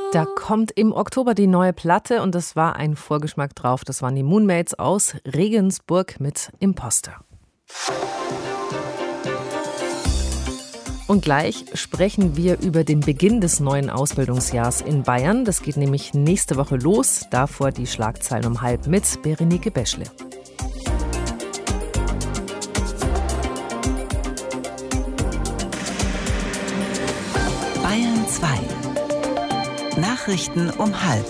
Da kommt im Oktober die neue Platte und das war ein Vorgeschmack drauf. Das waren die Moonmates aus Regensburg mit Imposter. Und gleich sprechen wir über den Beginn des neuen Ausbildungsjahrs in Bayern. Das geht nämlich nächste Woche los. Davor die Schlagzeilen um 12:30 mit Berenike Beschle. Bayern 2. Nachrichten um 12:30.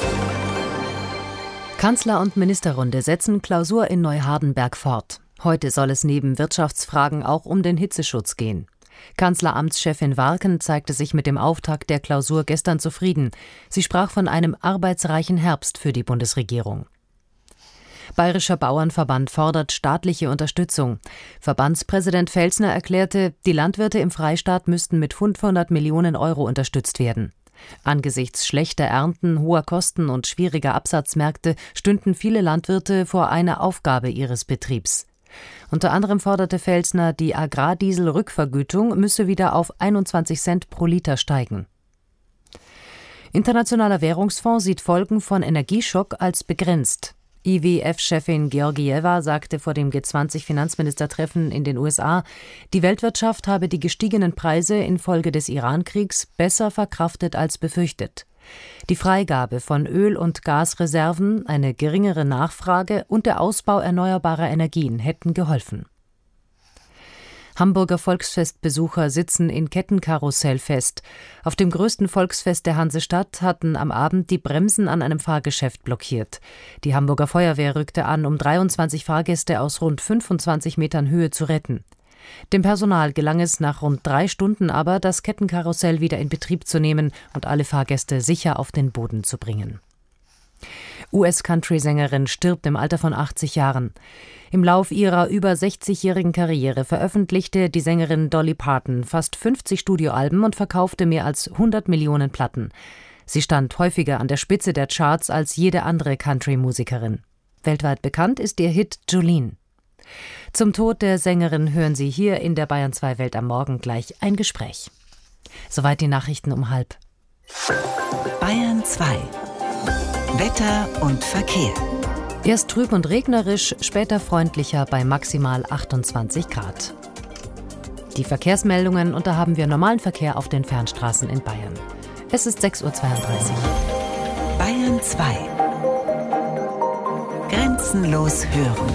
Kanzler- und Ministerrunde setzen Klausur in Neuhardenberg fort. Heute soll es neben Wirtschaftsfragen auch um den Hitzeschutz gehen. Kanzleramtschefin Warken zeigte sich mit dem Auftakt der Klausur gestern zufrieden. Sie sprach von einem arbeitsreichen Herbst für die Bundesregierung. Bayerischer Bauernverband fordert staatliche Unterstützung. Verbandspräsident Felsner erklärte, die Landwirte im Freistaat müssten mit 500 Millionen Euro unterstützt werden. Angesichts schlechter Ernten, hoher Kosten und schwieriger Absatzmärkte stünden viele Landwirte vor einer Aufgabe ihres Betriebs. Unter anderem forderte Felsner, die Agrardieselrückvergütung müsse wieder auf 21 Cent pro Liter steigen. Internationaler Währungsfonds sieht Folgen von Energieschock als begrenzt. IWF-Chefin Georgieva sagte vor dem G20-Finanzministertreffen in den USA, die Weltwirtschaft habe die gestiegenen Preise infolge des Iran-Kriegs besser verkraftet als befürchtet. Die Freigabe von Öl- und Gasreserven, eine geringere Nachfrage und der Ausbau erneuerbarer Energien hätten geholfen. Hamburger Volksfestbesucher sitzen in Kettenkarussell fest. Auf dem größten Volksfest der Hansestadt hatten am Abend die Bremsen an einem Fahrgeschäft blockiert. Die Hamburger Feuerwehr rückte an, um 23 Fahrgäste aus rund 25 Metern Höhe zu retten. Dem Personal gelang es nach rund 3 Stunden aber, das Kettenkarussell wieder in Betrieb zu nehmen und alle Fahrgäste sicher auf den Boden zu bringen. US-Country-Sängerin stirbt im Alter von 80 Jahren. Im Lauf ihrer über 60-jährigen Karriere veröffentlichte die Sängerin Dolly Parton fast 50 Studioalben und verkaufte mehr als 100 Millionen Platten. Sie stand häufiger an der Spitze der Charts als jede andere Country-Musikerin. Weltweit bekannt ist ihr Hit Jolene. Zum Tod der Sängerin hören Sie hier in der Bayern 2 Welt am Morgen gleich ein Gespräch. Soweit die Nachrichten um 12:30. Bayern 2. Wetter und Verkehr. Erst trüb und regnerisch, später freundlicher bei maximal 28 Grad. Die Verkehrsmeldungen, und da haben wir normalen Verkehr auf den Fernstraßen in Bayern. Es ist 6:32 Uhr. Bayern 2. Grenzenlos hören.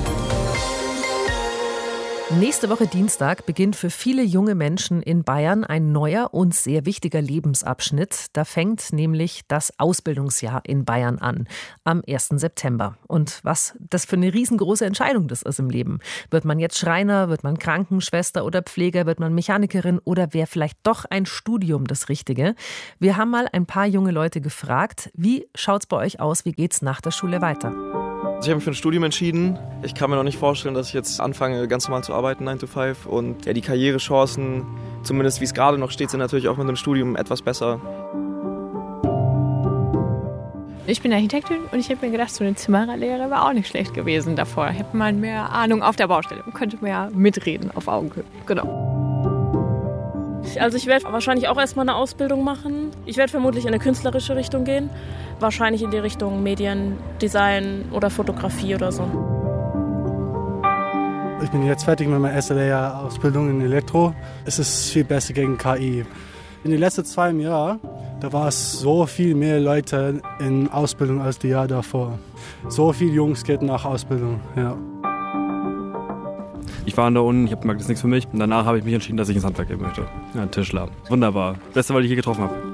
Nächste Woche Dienstag beginnt für viele junge Menschen in Bayern ein neuer und sehr wichtiger Lebensabschnitt. Da fängt nämlich das Ausbildungsjahr in Bayern an, am 1. September. Und was das für eine riesengroße Entscheidung das ist im Leben. Wird man jetzt Schreiner, wird man Krankenschwester oder Pfleger, wird man Mechanikerin oder wäre vielleicht doch ein Studium das Richtige? Wir haben mal ein paar junge Leute gefragt, wie schaut's bei euch aus, wie geht's nach der Schule weiter? Ich habe mich für ein Studium entschieden. Ich kann mir noch nicht vorstellen, dass ich jetzt anfange, ganz normal zu arbeiten, 9 to 5. Und ja, die Karrierechancen, zumindest wie es gerade noch steht, sind natürlich auch mit dem Studium etwas besser. Ich bin Architektin und ich habe mir gedacht, so eine Zimmererlehre wäre auch nicht schlecht gewesen davor. Ich habe mal mehr Ahnung auf der Baustelle und könnte mehr mitreden auf Augenhöhe. Genau. Also ich werde wahrscheinlich auch erstmal eine Ausbildung machen. Ich werde vermutlich in eine künstlerische Richtung gehen. Wahrscheinlich in die Richtung Medien, Design oder Fotografie oder so. Ich bin jetzt fertig mit meiner SLA-Ausbildung in Elektro. Es ist viel besser gegen KI. In den letzten 2 Jahren, da war es so viel mehr Leute in Ausbildung als die Jahre davor. So viele Jungs gehen nach Ausbildung, ja. Ich war an der Uni, ich habe gemerkt, das ist nichts für mich. Und danach habe ich mich entschieden, dass ich ins Handwerk gehen möchte. Ja, Tischler. Wunderbar. Beste, weil ich hier getroffen habe.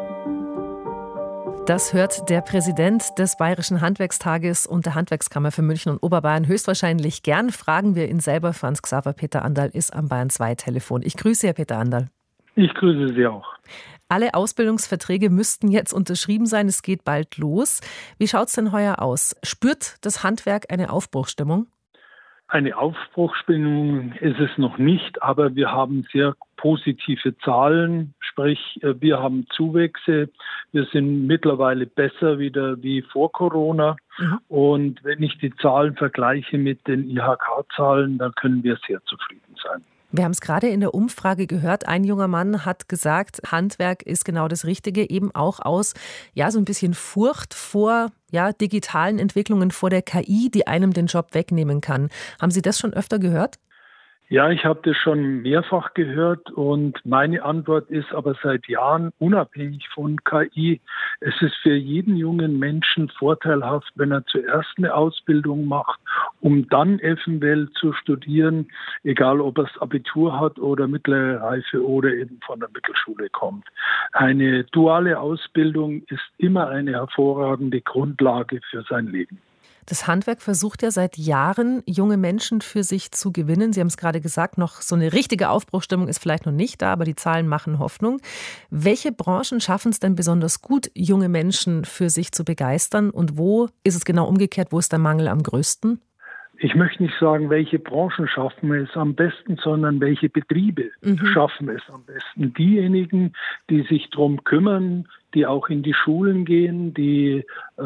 Das hört der Präsident des Bayerischen Handwerkstages und der Handwerkskammer für München und Oberbayern höchstwahrscheinlich gern. Fragen wir ihn selber. Franz Xaver Peter Anderl ist am Bayern 2 Telefon. Ich grüße Herr Peter Anderl. Ich grüße Sie auch. Alle Ausbildungsverträge müssten jetzt unterschrieben sein. Es geht bald los. Wie schaut es denn heuer aus? Spürt das Handwerk eine Aufbruchsstimmung? Eine Aufbruchsstimmung ist es noch nicht, aber wir haben sehr positive Zahlen, sprich wir haben Zuwächse, wir sind mittlerweile besser wieder wie vor Corona und wenn ich die Zahlen vergleiche mit den IHK-Zahlen, dann können wir sehr zufrieden sein. Wir haben es gerade in der Umfrage gehört. Ein junger Mann hat gesagt, Handwerk ist genau das Richtige, eben auch aus so ein bisschen Furcht vor digitalen Entwicklungen, vor der KI, die einem den Job wegnehmen kann. Haben Sie das schon öfter gehört? Ja, ich habe das schon mehrfach gehört und meine Antwort ist aber seit Jahren unabhängig von KI. Es ist für jeden jungen Menschen vorteilhaft, wenn er zuerst eine Ausbildung macht, um dann eventuell zu studieren, egal ob er das Abitur hat oder mittlere Reife oder eben von der Mittelschule kommt. Eine duale Ausbildung ist immer eine hervorragende Grundlage für sein Leben. Das Handwerk versucht ja seit Jahren, junge Menschen für sich zu gewinnen. Sie haben es gerade gesagt, noch so eine richtige Aufbruchstimmung ist vielleicht noch nicht da, aber die Zahlen machen Hoffnung. Welche Branchen schaffen es denn besonders gut, junge Menschen für sich zu begeistern? Und wo ist es genau umgekehrt, wo ist der Mangel am größten? Ich möchte nicht sagen, welche Branchen schaffen es am besten, sondern welche Betriebe schaffen es am besten. Diejenigen, die sich darum kümmern, die auch in die Schulen gehen, die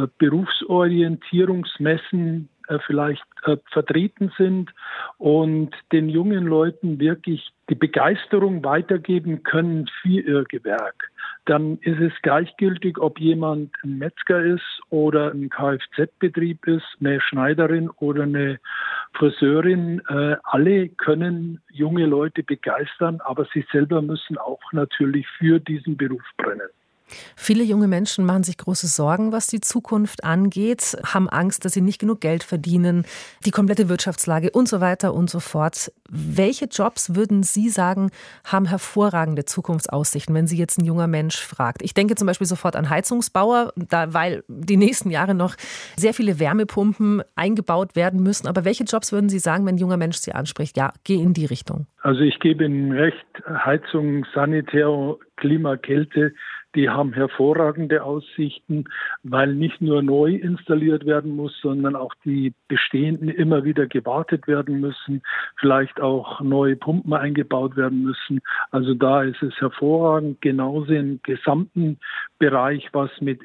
Berufsorientierungsmessen vielleicht vertreten sind und den jungen Leuten wirklich die Begeisterung weitergeben können für ihr Gewerk. Dann ist es gleichgültig, ob jemand ein Metzger ist oder ein Kfz-Betrieb ist, eine Schneiderin oder eine Friseurin. Alle können junge Leute begeistern, aber sie selber müssen auch natürlich für diesen Beruf brennen. Viele junge Menschen machen sich große Sorgen, was die Zukunft angeht, haben Angst, dass sie nicht genug Geld verdienen, die komplette Wirtschaftslage und so weiter und so fort. Welche Jobs würden Sie sagen, haben hervorragende Zukunftsaussichten, wenn Sie jetzt ein junger Mensch fragt? Ich denke zum Beispiel sofort an Heizungsbauer, weil die nächsten Jahre noch sehr viele Wärmepumpen eingebaut werden müssen. Aber welche Jobs würden Sie sagen, wenn ein junger Mensch Sie anspricht? Ja, geh in die Richtung. Also ich gebe Ihnen recht, Heizung, Sanitär, Klima, Kälte, die haben hervorragende Aussichten, weil nicht nur neu installiert werden muss, sondern auch die bestehenden immer wieder gewartet werden müssen, vielleicht auch neue Pumpen eingebaut werden müssen. Also da ist es hervorragend, genauso im gesamten Bereich, was mit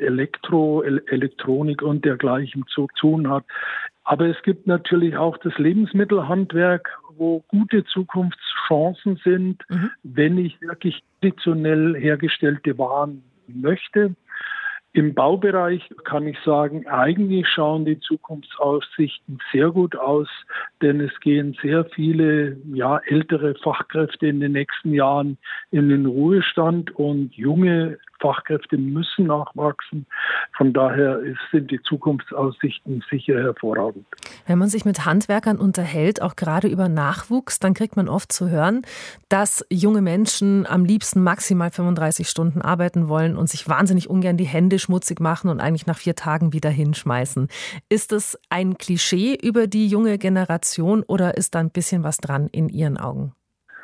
Elektronik und dergleichen zu tun hat. Aber es gibt natürlich auch das Lebensmittelhandwerk, wo gute Zukunftschancen sind, wenn ich wirklich traditionell hergestellte Waren möchte. Im Baubereich kann ich sagen, eigentlich schauen die Zukunftsaussichten sehr gut aus, denn es gehen sehr viele ältere Fachkräfte in den nächsten Jahren in den Ruhestand und junge Fachkräfte müssen nachwachsen. Von daher sind die Zukunftsaussichten sicher hervorragend. Wenn man sich mit Handwerkern unterhält, auch gerade über Nachwuchs, dann kriegt man oft zu hören, dass junge Menschen am liebsten maximal 35 Stunden arbeiten wollen und sich wahnsinnig ungern die Hände schmutzig machen und eigentlich nach 4 Tagen wieder hinschmeißen. Ist es ein Klischee über die junge Generation oder ist da ein bisschen was dran in Ihren Augen?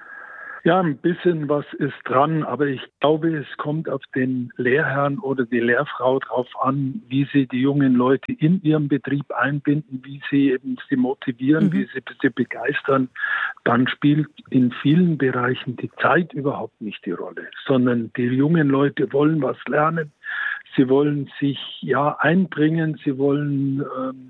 Ja, ein bisschen was ist dran, aber ich glaube, es kommt auf den Lehrherrn oder die Lehrfrau drauf an, wie sie die jungen Leute in ihrem Betrieb einbinden, wie sie eben sie motivieren, wie sie begeistern. Dann spielt in vielen Bereichen die Zeit überhaupt nicht die Rolle, sondern die jungen Leute wollen was lernen. Sie wollen sich einbringen, sie wollen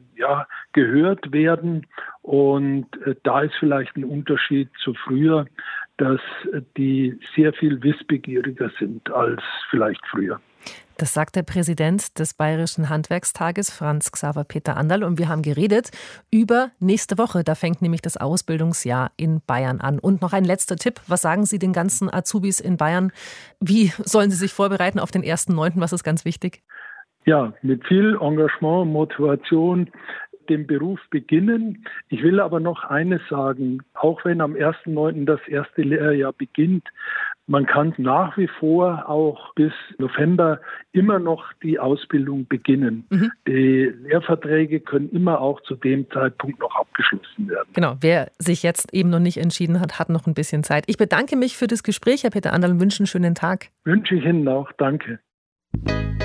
gehört werden und da ist vielleicht ein Unterschied zu früher, dass die sehr viel wissbegieriger sind als vielleicht früher. Das sagt der Präsident des Bayerischen Handwerkstages, Franz Xaver Peter Anderl. Und wir haben geredet über nächste Woche. Da fängt nämlich das Ausbildungsjahr in Bayern an. Und noch ein letzter Tipp. Was sagen Sie den ganzen Azubis in Bayern? Wie sollen sie sich vorbereiten auf den 1.9.? Was ist ganz wichtig? Ja, mit viel Engagement, Motivation den Beruf beginnen. Ich will aber noch eines sagen, auch wenn am 1.9. das erste Lehrjahr beginnt, man kann nach wie vor auch bis November immer noch die Ausbildung beginnen. Die Lehrverträge können immer auch zu dem Zeitpunkt noch abgeschlossen werden. Genau, wer sich jetzt eben noch nicht entschieden hat, hat noch ein bisschen Zeit. Ich bedanke mich für das Gespräch, Herr Peter Anderl, und wünsche einen schönen Tag. Wünsche ich Ihnen auch. Danke.